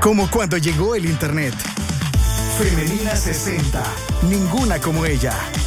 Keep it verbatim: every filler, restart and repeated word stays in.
Como cuando llegó el internet. Femenina sesenta, ninguna como ella.